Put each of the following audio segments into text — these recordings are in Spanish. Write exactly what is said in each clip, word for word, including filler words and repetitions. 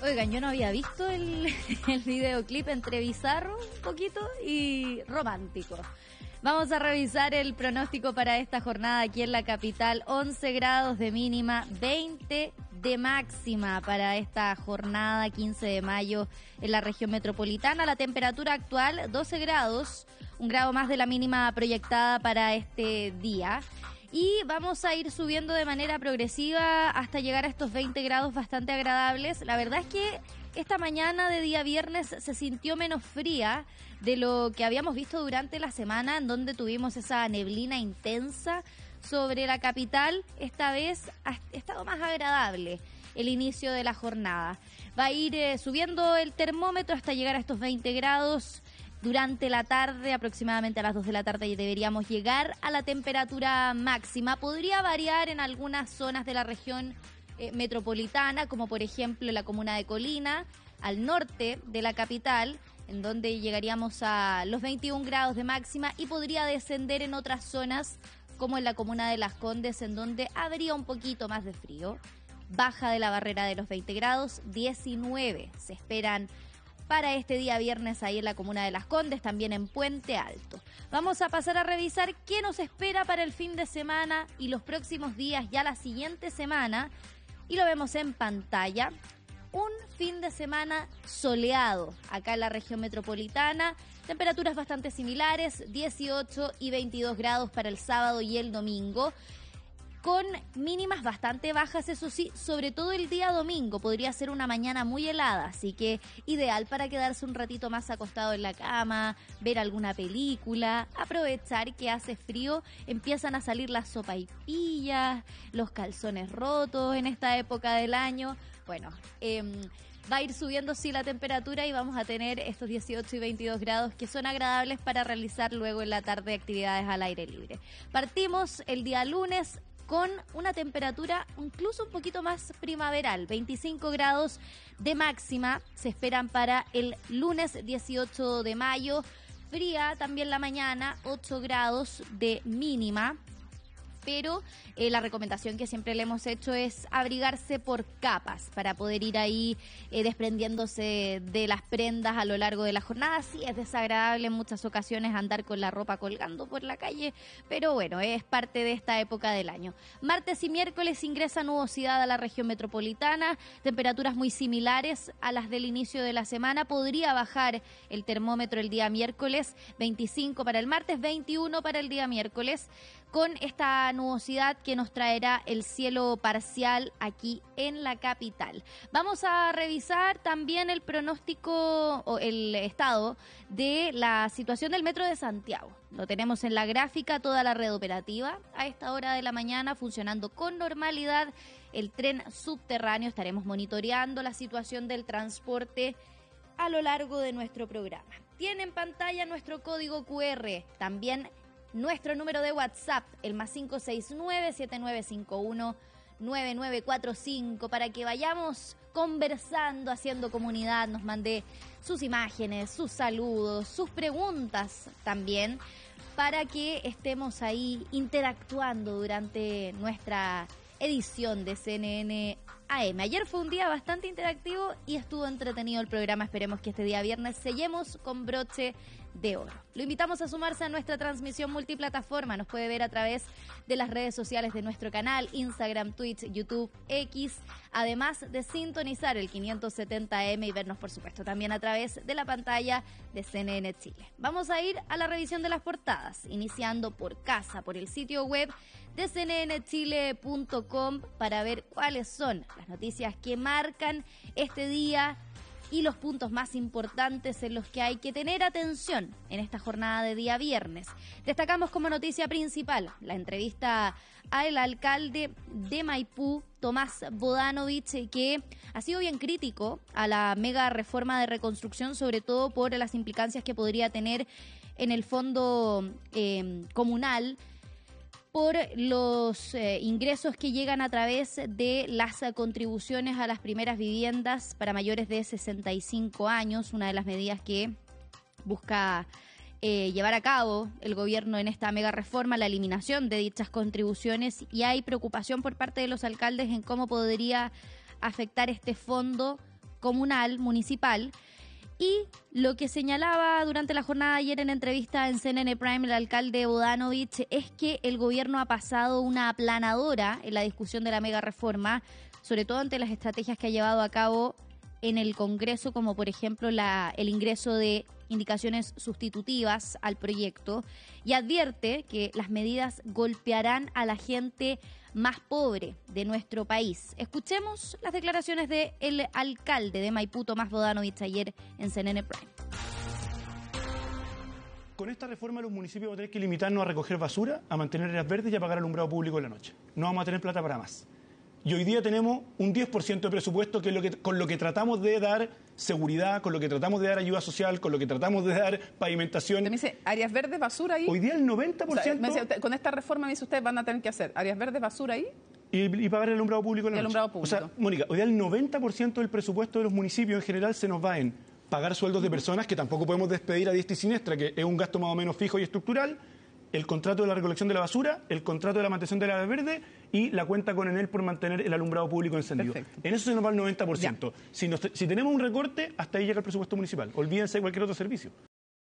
Oigan, yo no había visto el, el videoclip entre bizarro un poquito y romántico. Vamos a revisar el pronóstico para esta jornada aquí en la capital. once grados de mínima, veinte de máxima para esta jornada, quince de mayo en la región metropolitana. La temperatura actual, doce grados, un grado más de la mínima proyectada para este día. Y vamos a ir subiendo de manera progresiva hasta llegar a estos veinte grados bastante agradables. La verdad es que esta mañana de día viernes se sintió menos fría de lo que habíamos visto durante la semana, en donde tuvimos esa neblina intensa sobre la capital. Esta vez ha estado más agradable el inicio de la jornada. Va a ir eh, subiendo el termómetro hasta llegar a estos veinte grados. Durante la tarde, aproximadamente a las dos de la tarde, deberíamos llegar a la temperatura máxima. Podría variar en algunas zonas de la región eh, metropolitana, como por ejemplo en la comuna de Colina, al norte de la capital, en donde llegaríamos a los veintiún grados de máxima, y podría descender en otras zonas, como en la comuna de Las Condes, en donde habría un poquito más de frío. Baja de la barrera de los veinte grados, diecinueve se esperan para este día viernes ahí en la comuna de Las Condes, también en Puente Alto. Vamos a pasar a revisar qué nos espera para el fin de semana y los próximos días, ya la siguiente semana, y lo vemos en pantalla. Un fin de semana soleado acá en la región metropolitana, temperaturas bastante similares, dieciocho y veintidós grados para el sábado y el domingo, con mínimas bastante bajas, eso sí, sobre todo el día domingo. Podría ser una mañana muy helada, así que ideal para quedarse un ratito más acostado en la cama, ver alguna película, aprovechar que hace frío, empiezan a salir las sopaipillas, los calzones rotos en esta época del año. Bueno, eh, va a ir subiendo sí la temperatura y vamos a tener estos dieciocho y veintidós grados que son agradables para realizar luego en la tarde actividades al aire libre. Partimos el día lunes con una temperatura incluso un poquito más primaveral, veinticinco grados de máxima se esperan para el lunes dieciocho de mayo, fría también la mañana, ocho grados de mínima, pero eh, la recomendación que siempre le hemos hecho es abrigarse por capas para poder ir ahí eh, desprendiéndose de las prendas a lo largo de la jornada. Sí, es desagradable en muchas ocasiones andar con la ropa colgando por la calle, pero bueno, es parte de esta época del año. Martes y miércoles ingresa nubosidad a la región metropolitana, temperaturas muy similares a las del inicio de la semana. Podría bajar el termómetro el día miércoles, veinticinco para el martes, veintiuno para el día miércoles, con esta nubosidad que nos traerá el cielo parcial aquí en la capital. Vamos a revisar también el pronóstico o el estado de la situación del Metro de Santiago. Lo tenemos en la gráfica, toda la red operativa a esta hora de la mañana funcionando con normalidad. El tren subterráneo, estaremos monitoreando la situación del transporte a lo largo de nuestro programa. Tiene en pantalla nuestro código cu erre, también nuestro número de WhatsApp, el más cinco seis nueve, siete nueve cinco uno, nueve nueve cuatro cinco, para que vayamos conversando, haciendo comunidad. Nos mande sus imágenes, sus saludos, sus preguntas también, para que estemos ahí interactuando durante nuestra edición de C N N A M. Ayer fue un día bastante interactivo y estuvo entretenido el programa. Esperemos que este día viernes sellemos con broche de oro. Lo invitamos a sumarse a nuestra transmisión multiplataforma. Nos puede ver a través de las redes sociales de nuestro canal, Instagram, Twitch, YouTube, X, además de sintonizar el quinientos setenta A M y vernos, por supuesto, también a través de la pantalla de C N N Chile. Vamos a ir a la revisión de las portadas, iniciando por casa, por el sitio web de c n n chile punto com, para ver cuáles son las noticias que marcan este día y los puntos más importantes en los que hay que tener atención en esta jornada de día viernes. Destacamos como noticia principal la entrevista al alcalde de Maipú, Tomás Bodanovich, que ha sido bien crítico a la mega reforma de reconstrucción, sobre todo por las implicancias que podría tener en el fondo eh, comunal, por los eh, ingresos que llegan a través de las eh, contribuciones a las primeras viviendas para mayores de sesenta y cinco años, una de las medidas que busca eh, llevar a cabo el gobierno en esta mega reforma, la eliminación de dichas contribuciones, y hay preocupación por parte de los alcaldes en cómo podría afectar este fondo comunal, municipal. Y lo que señalaba durante la jornada de ayer en entrevista en C N N Prime el alcalde Bodanovich es que el gobierno ha pasado una aplanadora en la discusión de la mega reforma, sobre todo ante las estrategias que ha llevado a cabo en el Congreso, como por ejemplo la, el ingreso de indicaciones sustitutivas al proyecto, y advierte que las medidas golpearán a la gente más pobre de nuestro país. Escuchemos las declaraciones del alcalde de Maipú, Tomás Bodanovich, ayer en C N N Prime. Con esta reforma los municipios van a tener que limitarnos a recoger basura, a mantener áreas verdes y a pagar alumbrado público en la noche. No vamos a tener plata para más. Y hoy día tenemos un diez por ciento de presupuesto, que es lo que, con lo que tratamos de dar seguridad, con lo que tratamos de dar ayuda social, con lo que tratamos de dar pavimentación. ¿Me dice áreas verdes, basura ahí? Hoy día el noventa por ciento... O sea, me dice, con esta reforma, me dice usted, van a tener que hacer áreas verdes, basura ahí. Y, y pagar el alumbrado público en la el noche. Alumbrado público. O sea, Mónica, hoy día el noventa por ciento del presupuesto de los municipios en general se nos va en pagar sueldos de personas que tampoco podemos despedir a diestra y siniestra, que es un gasto más o menos fijo y estructural, el contrato de la recolección de la basura, el contrato de la mantención del área verde y la cuenta con Enel por mantener el alumbrado público encendido. Perfecto. En eso se nos va el noventa por ciento. Si, nos, si tenemos un recorte, hasta ahí llega el presupuesto municipal. Olvídense de cualquier otro servicio.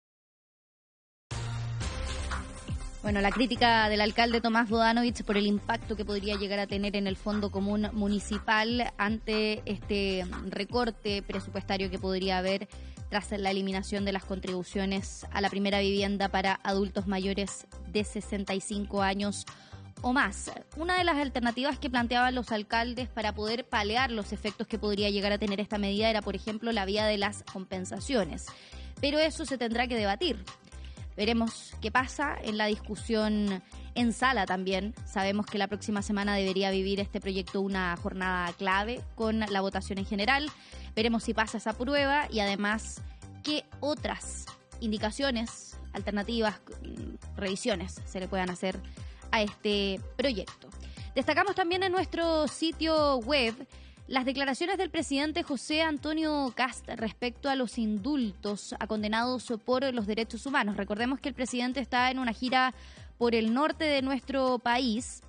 Bueno, la crítica del alcalde Tomás Bodanovich por el impacto que podría llegar a tener en el Fondo Común Municipal ante este recorte presupuestario que podría haber tras la eliminación de las contribuciones a la primera vivienda para adultos mayores de sesenta y cinco años o más. Una de las alternativas que planteaban los alcaldes para poder paliar los efectos que podría llegar a tener esta medida era, por ejemplo, la vía de las compensaciones. Pero eso se tendrá que debatir. Veremos qué pasa en la discusión en sala también. Sabemos que la próxima semana debería vivir este proyecto una jornada clave con la votación en general. Veremos si pasa esa prueba y además qué otras indicaciones, alternativas, revisiones se le puedan hacer a este proyecto. Destacamos también en nuestro sitio web las declaraciones del presidente José Antonio Kast respecto a los indultos a condenados por los derechos humanos. Recordemos que el presidente está en una gira por el norte de nuestro país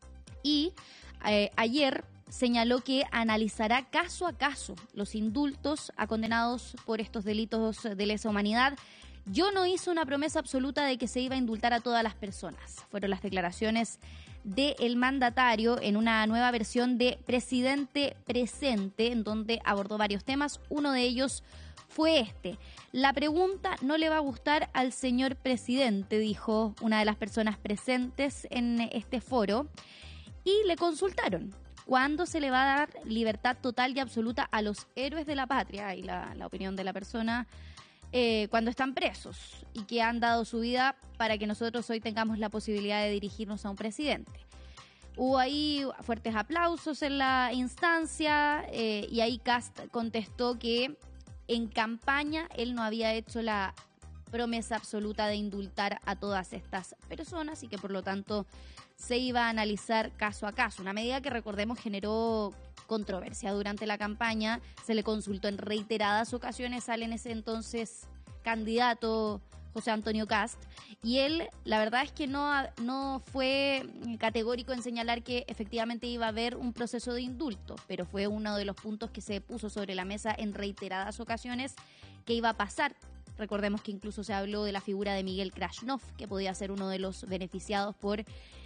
y eh, ayer señaló que analizará caso a caso los indultos a condenados por estos delitos de lesa humanidad. Yo no hice una promesa absoluta de que se iba a indultar a todas las personas. Fueron las declaraciones del mandatario en una nueva versión de Presidente Presente, en donde abordó varios temas. Uno de ellos fue este. La pregunta no le va a gustar al señor presidente, dijo una de las personas presentes en este foro. Y le consultaron cuándo se le va a dar libertad total y absoluta a los héroes de la patria. Y la, la opinión de la persona... Eh, cuando están presos y que han dado su vida para que nosotros hoy tengamos la posibilidad de dirigirnos a un presidente. Hubo ahí fuertes aplausos en la instancia eh, y ahí Kast contestó que en campaña él no había hecho la promesa absoluta de indultar a todas estas personas y que por lo tanto se iba a analizar caso a caso. Una medida que, recordemos, generó controversia durante la campaña. Se le consultó en reiteradas ocasiones al en ese entonces candidato José Antonio Kast y él, la verdad es que no, no fue categórico en señalar que efectivamente iba a haber un proceso de indulto, pero fue uno de los puntos que se puso sobre la mesa en reiteradas ocasiones que iba a pasar. Recordemos que incluso se habló de la figura de Miguel Krasnov, que podía ser uno de los beneficiados por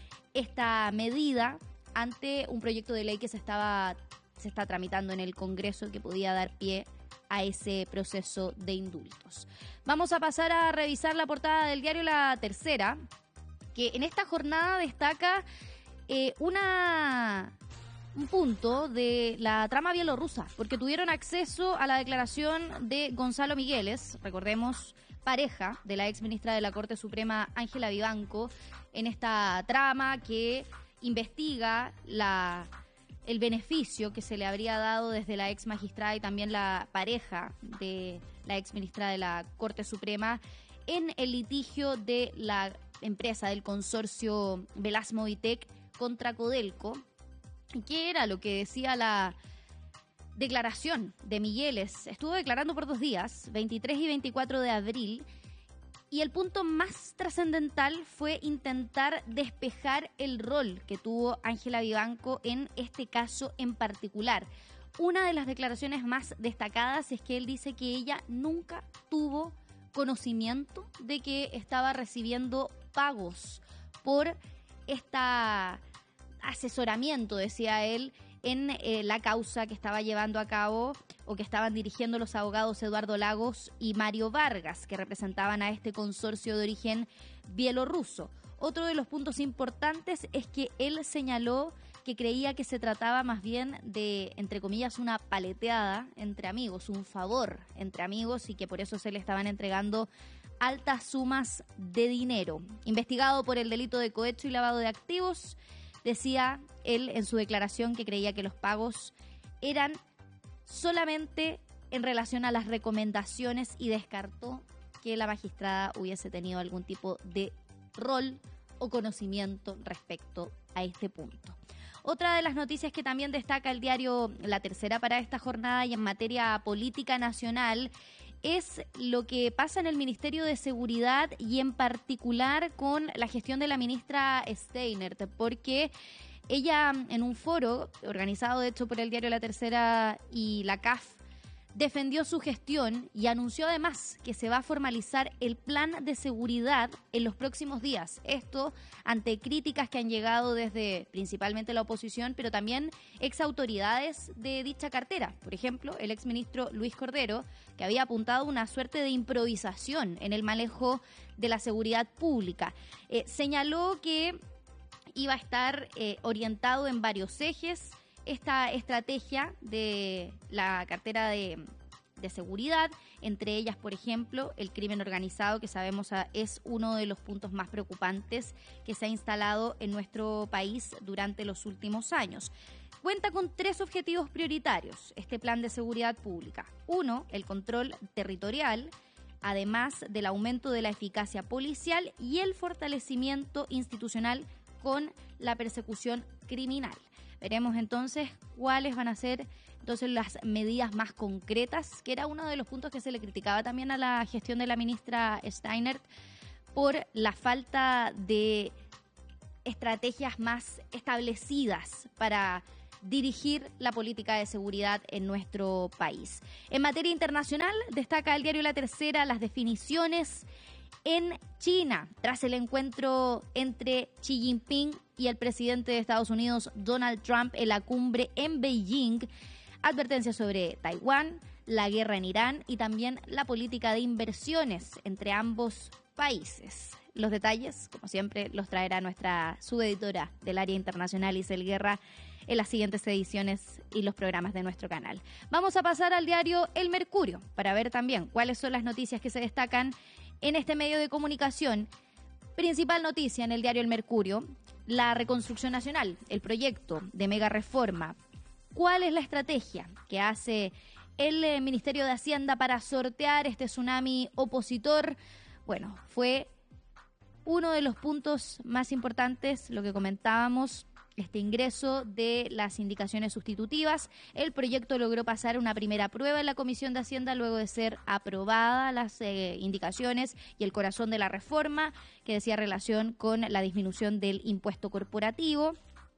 esta medida ante un proyecto de ley que se estaba se está tramitando en el Congreso que podía dar pie a ese proceso de indultos. Vamos a pasar a revisar la portada del diario La Tercera, que en esta jornada destaca eh, una un punto de la trama bielorrusa, porque tuvieron acceso a la declaración de Gonzalo Migueles, recordemos, pareja de la ex ministra de la Corte Suprema Ángela Vivanco, en esta trama que investiga la el beneficio que se le habría dado desde la ex magistrada y también la pareja de la ex ministra de la Corte Suprema en el litigio de la empresa del consorcio Velasmovitec contra Codelco. ¿Qué era lo que decía la declaración de Migueles? Estuvo declarando por dos días, veintitrés y veinticuatro de abril, y el punto más trascendental fue intentar despejar el rol que tuvo Ángela Vivanco en este caso en particular. Una de las declaraciones más destacadas es que él dice que ella nunca tuvo conocimiento de que estaba recibiendo pagos por este asesoramiento, decía él, en eh, la causa que estaba llevando a cabo o que estaban dirigiendo los abogados Eduardo Lagos y Mario Vargas, que representaban a este consorcio de origen bielorruso. Otro de los puntos importantes es que él señaló que creía que se trataba más bien de, entre comillas, una paleteada entre amigos, un favor entre amigos, y que por eso se le estaban entregando altas sumas de dinero. Investigado por el delito de cohecho y lavado de activos, decía él en su declaración que creía que los pagos eran solamente en relación a las recomendaciones y descartó que la magistrada hubiese tenido algún tipo de rol o conocimiento respecto a este punto. Otra de las noticias que también destaca el diario La Tercera para esta jornada y en materia política nacional es lo que pasa en el Ministerio de Seguridad y en particular con la gestión de la ministra Steinert, porque ella en un foro organizado de hecho por el diario La Tercera y la C A F defendió su gestión y anunció además que se va a formalizar el plan de seguridad en los próximos días. Esto ante críticas que han llegado desde principalmente la oposición, pero también ex autoridades de dicha cartera. Por ejemplo, el exministro Luis Cordero, que había apuntado una suerte de improvisación en el manejo de la seguridad pública. Eh, señaló que iba a estar eh, orientado en varios ejes esta estrategia de la cartera de, de seguridad, entre ellas, por ejemplo, el crimen organizado, que sabemos es uno de los puntos más preocupantes que se ha instalado en nuestro país durante los últimos años. Cuenta con tres objetivos prioritarios este plan de seguridad pública. Uno, el control territorial, además del aumento de la eficacia policial y el fortalecimiento institucional con la persecución criminal. Veremos entonces cuáles van a ser entonces las medidas más concretas, que era uno de los puntos que se le criticaba también a la gestión de la ministra Steinert por la falta de estrategias más establecidas para dirigir la política de seguridad en nuestro país. En materia internacional, destaca el diario La Tercera las definiciones en China, tras el encuentro entre Xi Jinping y el presidente de Estados Unidos, Donald Trump, en la cumbre en Beijing, advertencias sobre Taiwán, la guerra en Irán y también la política de inversiones entre ambos países. Los detalles, como siempre, los traerá nuestra subeditora del área internacional, Isel Guerra, en las siguientes ediciones y los programas de nuestro canal. Vamos a pasar al diario El Mercurio para ver también cuáles son las noticias que se destacan en este medio de comunicación. Principal noticia en el diario El Mercurio, la reconstrucción nacional, el proyecto de mega reforma. ¿Cuál es la estrategia que hace el eh, Ministerio de Hacienda para sortear este tsunami opositor? Bueno, fue uno de los puntos más importantes, lo que comentábamos, este ingreso de las indicaciones sustitutivas. El proyecto logró pasar una primera prueba en la Comisión de Hacienda luego de ser aprobadas las eh, indicaciones y el corazón de la reforma, que decía relación con la disminución del impuesto corporativo.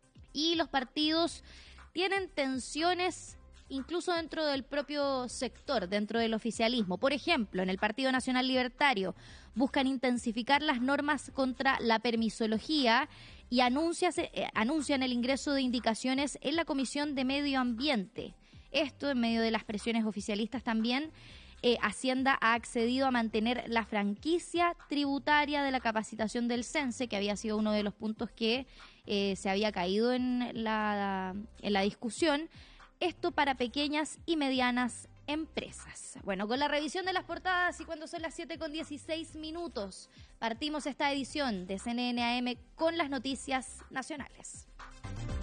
Y los partidos tienen tensiones incluso dentro del propio sector, dentro del oficialismo. Por ejemplo, en el Partido Nacional Libertario buscan intensificar las normas contra la permisología y anuncias, eh, anuncian el ingreso de indicaciones en la Comisión de Medio Ambiente. Esto en medio de las presiones oficialistas también. Eh, Hacienda ha accedido a mantener la franquicia tributaria de la capacitación del CENSE, que había sido uno de los puntos que eh, se había caído en la, en la discusión. Esto para pequeñas y medianas empresas. Bueno, con la revisión de las portadas y cuando son las siete con dieciséis minutos, partimos esta edición de C N N A M con las noticias nacionales.